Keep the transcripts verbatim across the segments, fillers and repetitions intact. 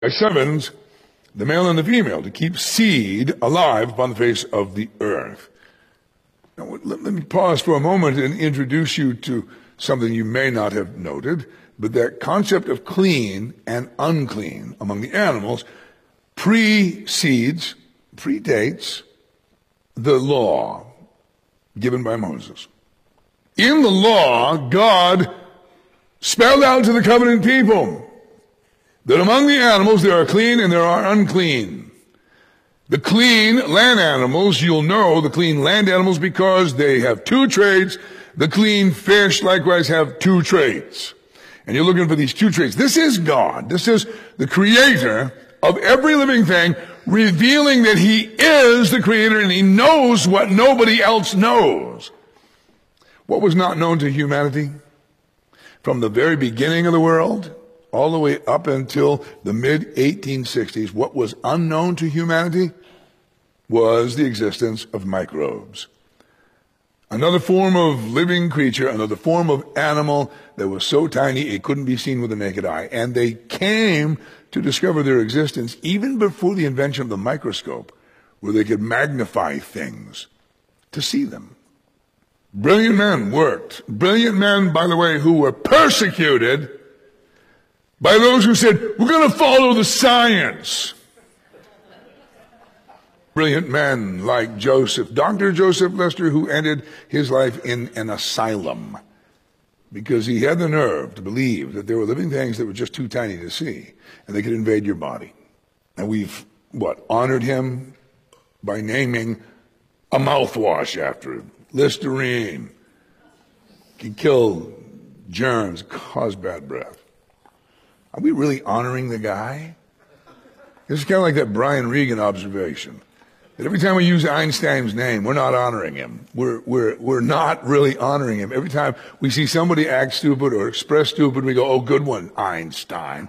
by sevens, the male and the female, to keep seed alive upon the face of the earth. Now, let, let me pause for a moment and introduce you to something you may not have noted, but that concept of clean and unclean among the animals precedes, predates the law given by Moses. In the law, God spelled out to the covenant people that among the animals there are clean and there are unclean. The clean land animals, you'll know the clean land animals because they have two traits. The clean fish likewise have two traits. And you're looking for these two traits. This is God. This is the creator of every living thing, revealing that he is the creator and he knows what nobody else knows. What was not known to humanity from the very beginning of the world all the way up until the mid eighteen sixties, what was unknown to humanity was the existence of microbes. Another form of living creature, another form of animal that was so tiny it couldn't be seen with the naked eye. And they came to discover their existence even before the invention of the microscope, where they could magnify things to see them. Brilliant men worked. Brilliant men, by the way, who were persecuted by those who said, we're going to follow the science. Brilliant men like Joseph, Doctor Joseph Lester, who ended his life in an asylum because he had the nerve to believe that there were living things that were just too tiny to see and they could invade your body. And we've, what, honored him by naming a mouthwash after him. Listerine can kill germs, cause bad breath. Are we really honoring the guy? It's kind of like that Brian Regan observation. That every time we use Einstein's name, we're not honoring him. We're, we're, we're not really honoring him. Every time we see somebody act stupid or express stupid, we go, oh, good one, Einstein.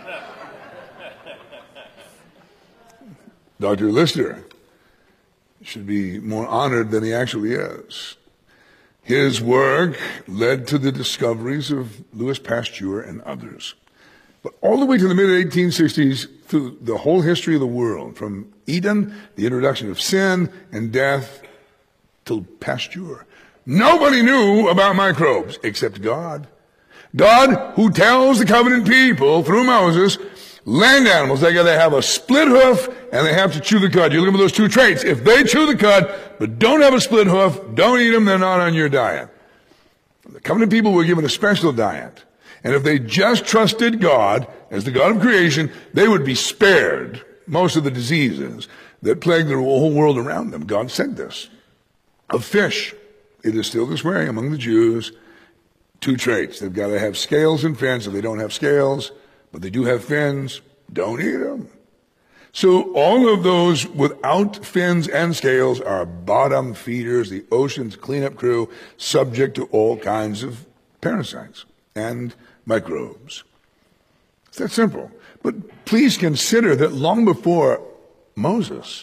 Doctor Lister should be more honored than he actually is. His work led to the discoveries of Louis Pasteur and others. But all the way to the mid eighteen sixties, through the whole history of the world, from Eden, the introduction of sin and death, till Pasteur, nobody knew about microbes except God. God, who tells the covenant people through Moses, land animals, they got to have a split hoof and they have to chew the cud. You're looking for those two traits. If they chew the cud but don't have a split hoof, don't eat them, they're not on your diet. The covenant people were given a special diet. And if they just trusted God as the God of creation, they would be spared most of the diseases that plagued the whole world around them. God said this. Of fish, it is still this way among the Jews, two traits. They've got to have scales and fins. If they don't have scales, but they do have fins, don't eat them. So all of those without fins and scales are bottom feeders, the ocean's cleanup crew, subject to all kinds of parasites and microbes. It's that simple. But please consider that long before Moses,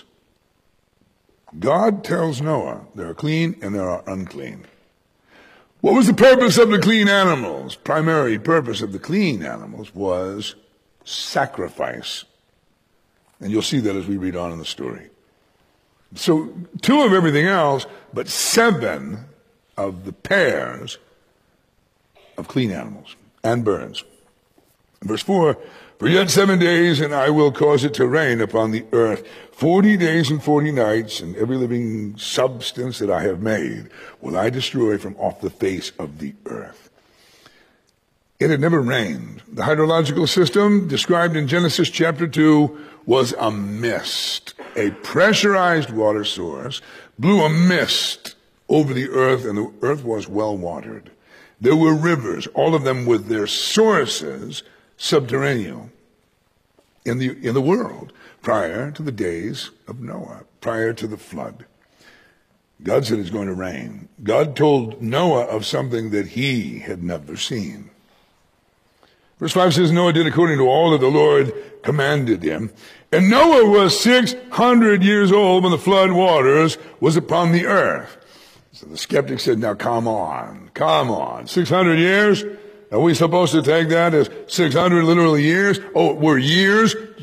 God tells Noah there are clean and there are unclean. What was the purpose of the clean animals? Primary purpose of the clean animals was sacrifice. And you'll see that as we read on in the story. So two of everything else, but seven of the pairs of clean animals and birds. Verse four, for yet seven days, and I will cause it to rain upon the earth. Forty days and forty nights, and every living substance that I have made will I destroy from off the face of the earth. It had never rained. The hydrological system described in Genesis chapter two was a mist. A pressurized water source blew a mist over the earth, and the earth was well watered. There were rivers, all of them with their sources subterranean in the, in the world prior to the days of Noah, prior to the flood. God said it's going to rain. God told Noah of something that he had never seen. Verse five says, Noah did according to all that the Lord commanded him. And Noah was six hundred years old when the flood waters was upon the earth. So the skeptic said, now come on, come on. six hundred years? Are we supposed to take that as six hundred literally years? Oh, we're years